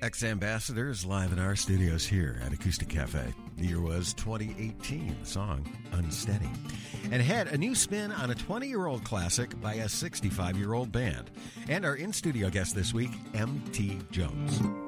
Ex-Ambassadors live in our studios here at Acoustic Cafe. The year was 2018, the song Unsteady. And had a new spin on a 20-year-old classic by a 65-year-old band. And our in-studio guest this week, M.T. Jones.